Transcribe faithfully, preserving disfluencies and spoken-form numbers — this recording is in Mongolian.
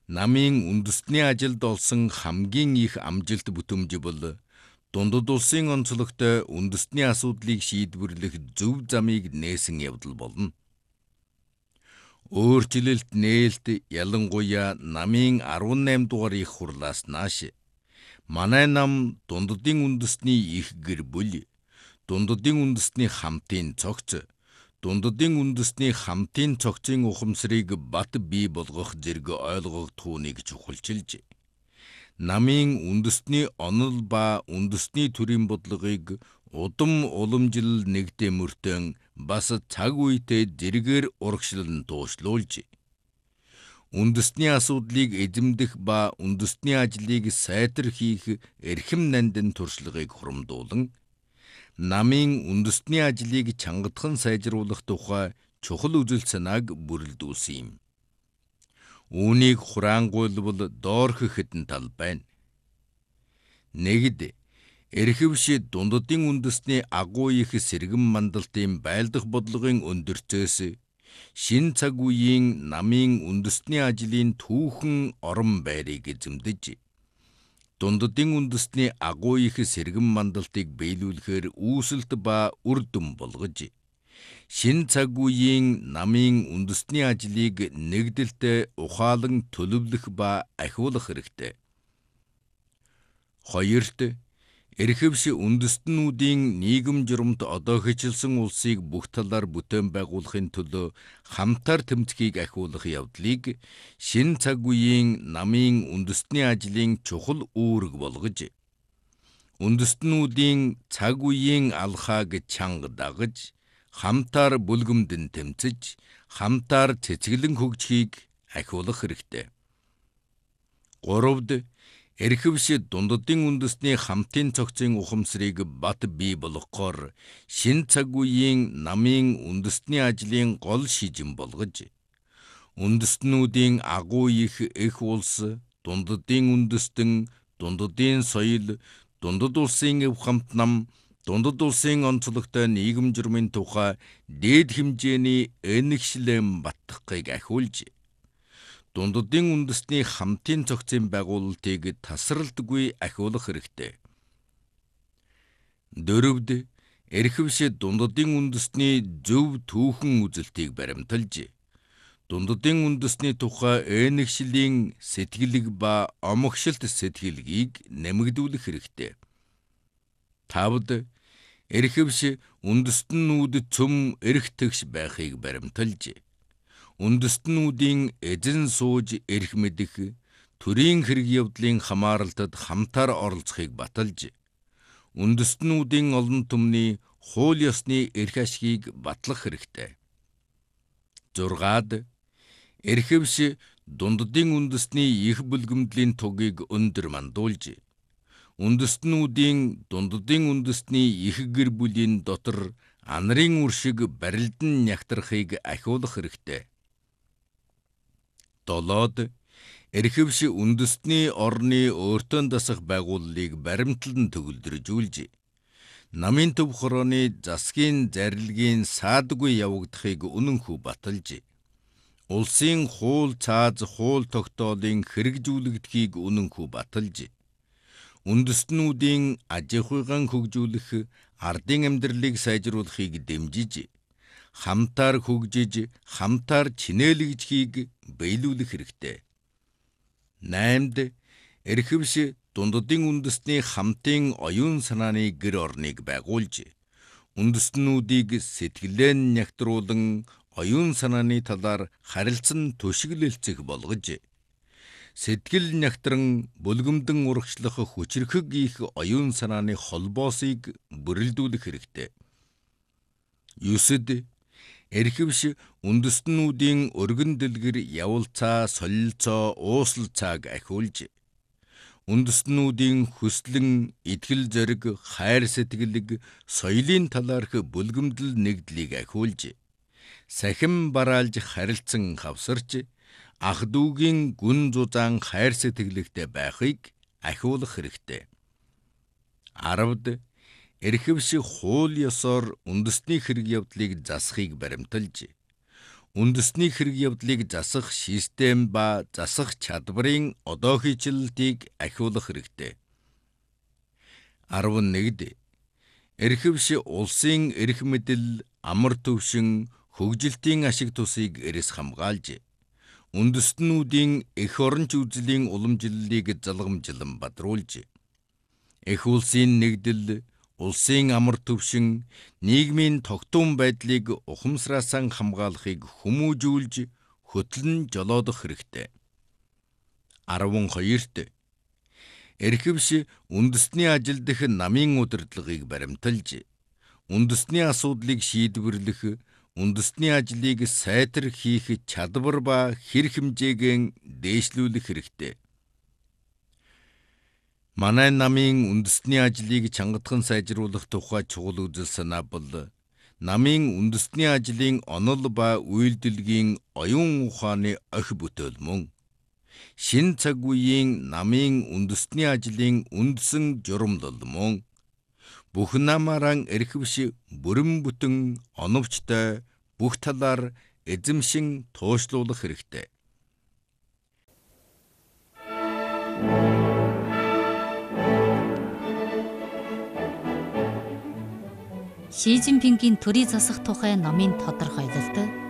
Намын үндэстний ажилд олсон хамгийн их амжилт бүтэмж бол дундад улсын онцлогтой үндэстний асуудлыг шийдвэрлэх зөв замыг нээсэн явдал болно. Өөрчлөлт нээлт ялангуяа намын арван найман дугаар их хурлаас нааш манай нам дундадын үндэстний их гэр бүл, дундадын үндэстний хамтын цогц, дундадын үндэстний хамтын цогцын ухамсарыг бат бий болгох зэрэг ойлгогдох хүнийг чухалчилж, намын үндэстний онол ба үндэстний төрийн бодлогыг удам уламжлал нэгдээ мөртөн бас цаг үедээ зэрэгээр урагшлан туушлуулж, үндэстний асуудлыг эзэмдэх ба үндэстний ажлыг сайтар хийх эрхэм нандин туршлагыг хурамдуулан, намын үндэстний ажлыг чангатхан сайжруулах тухай чухал үзэл санааг бүрэлдүүлсэн юм. Үүнийг хураангуйлбал доорх хэдэн тал байна. Нэгд, эрхэвш дундадын үндэстний агуу их сэргэн мандалтын байлдах бодлогын өндөрцөөс шин цаг үеийн намын үндэстний ажлын түүхэн орон байрыг эзэмдэж, дундадын үндэстний агуу их сэргэн мандалтыг биелүүлэхээр үүсэлт ба үр дүн болгож, шин цаг үеийн намын үндэстний ажлыг нэгдэлтэй ухаалан төлөвлөх ба ахиулах хэрэгтэй. Хоёрт, эрхэвш үндэстнүүдийн нийгэм журамт одоохижилсан улсыг бүх талаар бүтээн байгуулахын төлөө хамтар тэмцэхийг ахиулах явдлыг шин цаг үеийн намын үндэстний ажлын чухал үүрэг болгож, үндэстнүүдийн цаг үеийн алхааг чанга дагаж, хамтар бүлгэмдэн тэмцэж, хамтар цэцгэлэн хөгжихийг ахиулах хэрэгтэй. Гуравд, эрхэвш дундадын үндэстний хамтын цогцын ухамсарыг бат бий болгохоор шин цаг үеийн намын үндэстний ажлын гол шижин болгож, үндэстнүүдийн агуу их эх улс, дундадын үндэстэн, дундадын соёл, дундад улсын эв хамт нам, дундад улсын онцлогтой нийгэм журмын тухай дээд хэмжээний энэгшлэм баттахыг ахиулж, дундадын үндэстний хамтын цогцын байгуулалтыг тасралтгүй ахиулах хэрэгтэй. Дөрөвд, эрхэвш дундадын үндэстний зөв түүхэн үзэлтийг баримталж, дундадын үндэстний тухай энэгшлийн сэтгэлэг ба омогшилт сэтгэлгийг нэмэгдүүлэх хэрэгтэй. Тавд, эрхэвш үндэстнүүд цөм эрх тэгш байхыг баримталж, үндэстнүүдийн эзэн сууж эрх мэдэх, төрийн хэрэг явдлын хамааралтад хамтар оролцохыг баталж, үндэстнүүдийн олон түмний хууль ёсны эрх ашгийг батлах хэрэгтэй. Зургаад, эрхэвш дундадын үндэстний их бүлгэмдлийн тугийг өндөр мандуулж, үндэстнүүдийн дундадын үндэстний их гэр бүлийн дотор анарын үр шиг барилдан нягтрахыг ахиулах хэрэгтэй. Долоод, эрхэвш үндэстний орны өөртөө дасах байгууллыг баримтлан төгөлдржүүлж, намын төв хорооны засгийн зарилгийн саадгүй явагдахыг үнэнхүү баталж, улсын хууль цааз хууль тогтоолын хэрэгжүүлэгдэхийг үнэнхүү баталж, үндэстнүүдийн аж ахуйн хөгжүүлэх, ардын амьдралыг сайжруулахыг дэмжиж, хамтар хөгжиж, хамтар чинээлэгдэхийг биелүүлэх хэрэгтэй. Наймд, эрхэвш дундадын үндэстний хамтын оюун санааны гэр орныг байгуулж, үндэстнүүдийг сэтгэлэн нягтруулан оюун санааны талаар харилцан түшиглэлцэх болгож, сэтгэл нягтран бүлгэмдэн урагшлах хүчирхэг их оюун санааны холбоосыг бүрэлдүүлэх хэрэгтэй. Юсэд, эрхэвш үндэстнүүдийн өргөн дэлгэр явалцаа, солилцоо, ууслалцааг ахиулж, үндэстнүүдийн хүслэн, итгэл зориг, хайр сэтгэлэг, соёлын талаарх бүлгэмдэл нэгдлийг ахиулж, сахин бараалж харилцан хавсарч, ах дүүгийн гүн зузаан хайр сэтгэлэгтэй байхыг ахиулах хэрэгтэй. Аравд, эрхэвш хууль ёсоор үндэстний хэрэг явдлыг засахыг баримталж, үндэсний хэрэг явдлыг засах систем ба засах чадварын одоохийчлэлтийг ахиулах хэрэгтэй. арван нэгд. Эрхэвш улсын эрх мэдэл, амар төвшин, хөгжилтийн ашиг тусыг эрэс хамгаалж, үндэстнүүдийн эх оронч үзлийн уламжлалыг залгамжлан бадруулж, эх улсын нэгдэл, улсын амар төвшин, нийгмийн тогтун байдлыг ухамсараасан хамгаалахыг хүмүүжүүлж, хөтлөн жолоодох хэрэгтэй. арван хоёрт. Эрхэвш үндэсний ажил дэх намын удирдлагыг баримталж, үндэсний асуудлыг шийдвэрлэх, үндэсний ажлыг сайтар хийх чадвар ба хэр хэмжээг дээшлүүлэх хэрэгтэй. Манай намын үндэсний ажлыг чангатхан сайжруулах тухай чухал үзэл санаа бол намын үндэсний ажлын онол ба үйлдвэрлэгийн оюун ухааны охи бүтээл мөн. Шин цаг үеийн намын үндэсний ажлын үндсэн журамлал мөн. Бүх намаараа эрхэвш бүрэн бүтэн оновчтой бүх талаар эзэмшин туушлуулах хэрэгтэй. Ши Цзиньпингийн төрийг засах тухай номын тодорхойлолт